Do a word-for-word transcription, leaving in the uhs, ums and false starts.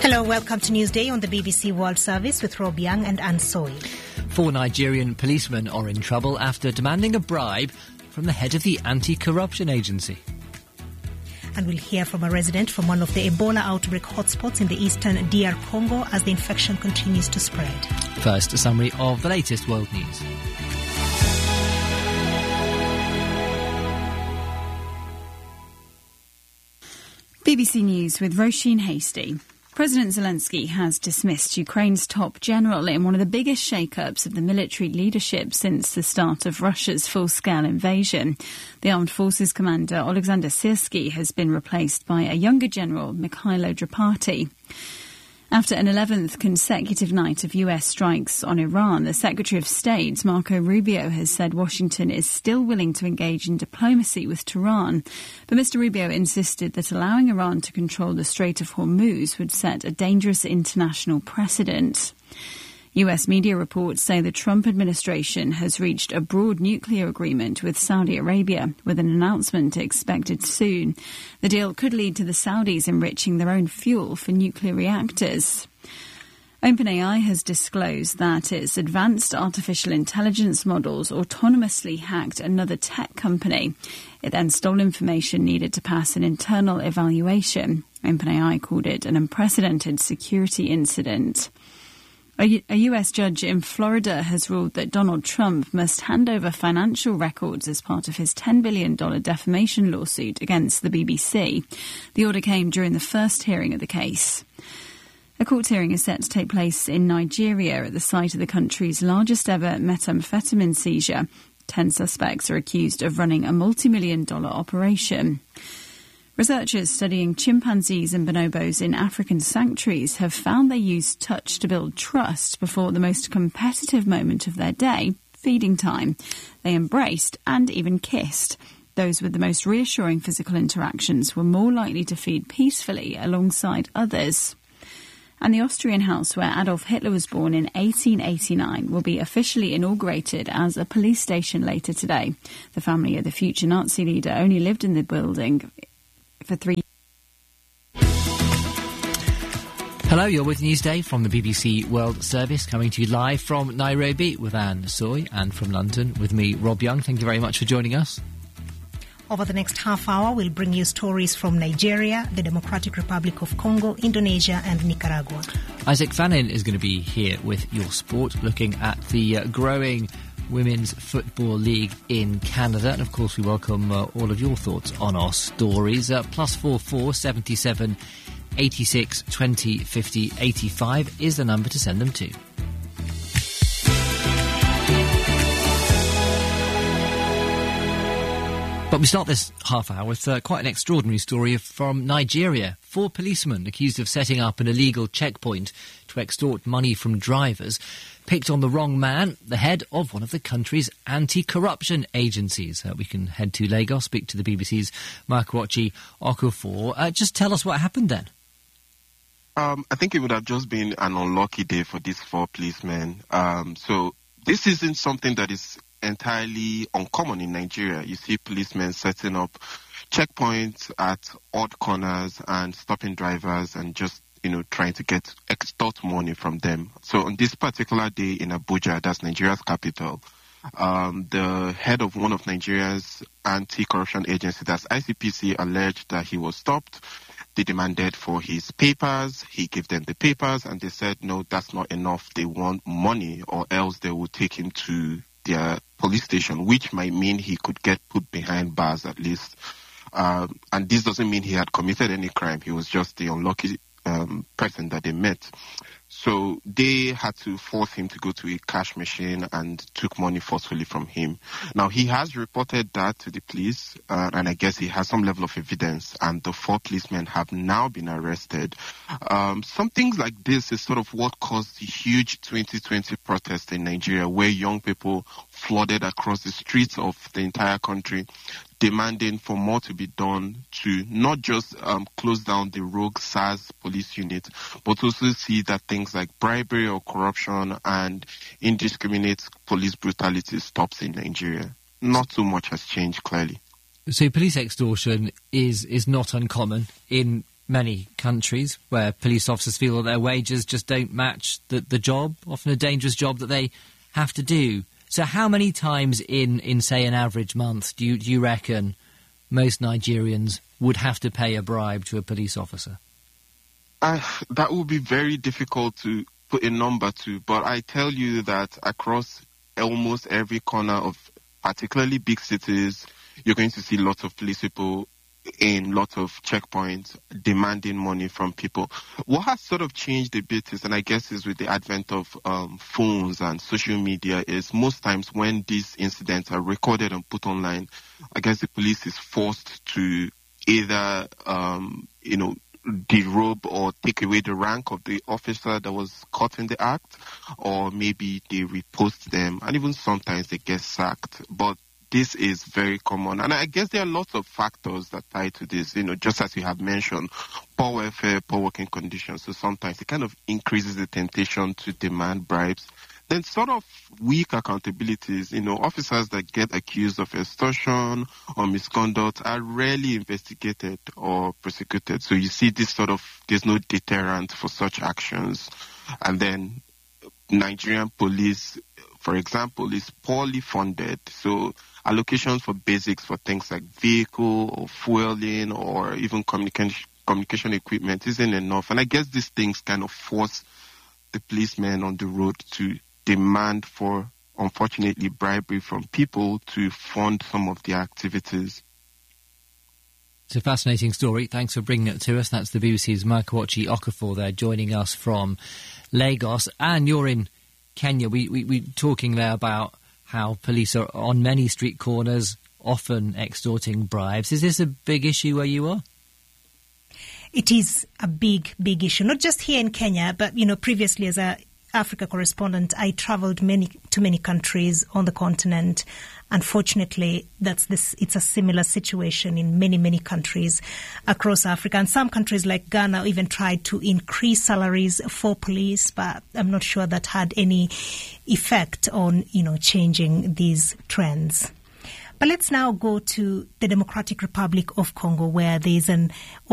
Hello, welcome to Newsday on the B B C World Service with Rob Young and Anne Soy. Four Nigerian policemen are in trouble after demanding a bribe from the head of the anti-corruption agency. And we'll hear from a resident from one of the Ebola outbreak hotspots in the eastern D R Congo as the infection continues to spread. First, a summary of the latest world news. B B C News with Roisin Hasty. President Zelensky has dismissed Ukraine's top general in one of the biggest shake-ups of the military leadership since the start of Russia's full-scale invasion. The Armed Forces commander, Alexander Syrsky, has been replaced by a younger general, Mikhailo Drapati. After an eleventh consecutive night of U S strikes on Iran, the Secretary of State, Marco Rubio, has said Washington is still willing to engage in diplomacy with Tehran. But Mister Rubio insisted that allowing Iran to control the Strait of Hormuz would set a dangerous international precedent. U S media reports say the Trump administration has reached a broad nuclear agreement with Saudi Arabia, with an announcement expected soon. The deal could lead to the Saudis enriching their own fuel for nuclear reactors. OpenAI has disclosed that its advanced artificial intelligence models autonomously hacked another tech company. It then stole information needed to pass an internal evaluation. OpenAI called it an unprecedented security incident. A U S judge in Florida has ruled that Donald Trump must hand over financial records as part of his ten billion dollars defamation lawsuit against the B B C. The order came during the first hearing of the case. A court hearing is set to take place in Nigeria at the site of the country's largest ever methamphetamine seizure. Ten suspects are accused of running a multi-million dollar operation. Researchers studying chimpanzees and bonobos in African sanctuaries have found they use touch to build trust before the most competitive moment of their day, feeding time. They embraced and even kissed. Those with the most reassuring physical interactions were more likely to feed peacefully alongside others. And the Austrian house where Adolf Hitler was born in eighteen eighty-nine will be officially inaugurated as a police station later today. The family of the future Nazi leader only lived in the building for three. Hello, you're with Newsday from the B B C World Service, coming to you live from Nairobi with Anne Soy, and from London with me, Rob Young. Thank you very much for joining us. Over the next half hour, we'll bring you stories from Nigeria, the Democratic Republic of Congo, Indonesia and Nicaragua. Isaac Fannin is going to be here with your sport, looking at the uh, growing Women's Football League in Canada. And of course we welcome uh, all of your thoughts on our stories. Uh, plus four four seventy-seven eighty-six twenty fifty eighty-five is the number to send them to. But we start this half hour with uh, quite an extraordinary story from Nigeria. Four policemen accused of setting up an illegal checkpoint to extort money from drivers picked on the wrong man, the head of one of the country's anti-corruption agencies. Uh, we can head to Lagos, speak to the B B C's Makwachi Okafor. Uh, just tell us what happened then. Um, I think it would have just been an unlucky day for these four policemen. Um, so this isn't something that is entirely uncommon in Nigeria. You see policemen setting up checkpoints at odd corners and stopping drivers and just, you know, trying to get extort money from them. So on this particular day in Abuja, that's Nigeria's capital, um, the head of one of Nigeria's anti-corruption agencies, that's I C P C, alleged that he was stopped. They demanded for his papers. He gave them the papers and they said, no, that's not enough. They want money or else they will take him to their police station, which might mean he could get put behind bars at least. Um, and this doesn't mean he had committed any crime. He was just the unlucky um, person that they met. So they had to force him to go to a cash machine and took money forcefully from him. Now, he has reported that to the police, uh, and I guess he has some level of evidence, and the four policemen have now been arrested. Um, some things like this is sort of what caused the huge twenty twenty protest in Nigeria, where young people flooded across the streets of the entire country, demanding for more to be done to not just um, close down the rogue SARS police unit, but also see that things like bribery or corruption and indiscriminate police brutality stops in Nigeria. Not too much has changed, clearly. So police extortion is, is not uncommon in many countries where police officers feel that their wages just don't match the, the job, often a dangerous job that they have to do. So how many times in, in say, an average month do you, do you reckon most Nigerians would have to pay a bribe to a police officer? Uh, that would be very difficult to put a number to, but I tell you that across almost every corner of particularly big cities, you're going to see lots of police people in lots of checkpoints demanding money from people. What has sort of changed a bit is, and I guess is with the advent of um, phones and social media, is most times when these incidents are recorded and put online, I guess the police is forced to either, um, you know, derobe or take away the rank of the officer that was caught in the act, or maybe they repost them, and even sometimes they get sacked. But this is very common, and I guess there are lots of factors that tie to this, you know, just as you have mentioned, poor welfare, poor working conditions. So sometimes it kind of increases the temptation to demand bribes. Then sort of weak accountabilities, you know, officers that get accused of extortion or misconduct are rarely investigated or prosecuted. So you see this sort of, there's no deterrent for such actions. And then Nigerian police, for example, is poorly funded. So allocations for basics for things like vehicle or fueling or even communication communication equipment isn't enough. And I guess these things kind of force the policemen on the road to demand for, unfortunately, bribery from people to fund some of their activities. It's a fascinating story. Thanks for bringing it to us. That's the B B C's Makochi Okafor there joining us from Lagos. And you're in Kenya. We, we, we're talking there about how police are on many street corners, often extorting bribes. Is this a big issue where you are? It is a big, big issue, not just here in Kenya, but, you know, previously as a Africa correspondent, I travelled many to many countries on the continent. Unfortunately, that's this. It's a similar situation in many, many countries across Africa. And some countries like Ghana even tried to increase salaries for police, but I'm not sure that had any effect on, you know, changing these trends. But let's now go to the Democratic Republic of Congo, where there is an